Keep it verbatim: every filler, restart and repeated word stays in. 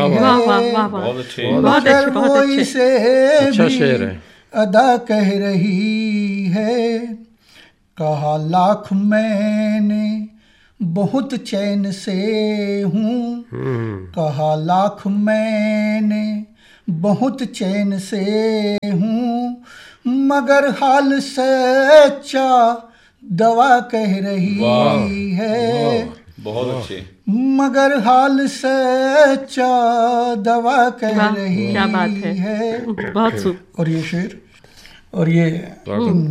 है, वाह वाह वाह वाह, बहुत अच्छे, बहुत अच्छे, मगर बहुत वो अच्छे। इसे अच्छा शेर भी है। अदा कह रही है। कहा लाख मैंने बहुत चैन से हूँ, कहा लाख मैंने बहुत चैन से हूँ, मगर हाल सच्चा दवा कह रही है। बहुत अच्छे। मगर हाल सच्चा दवा कह वाह, रही क्या बात है, है। बहुत खूब। और ये शेर और ये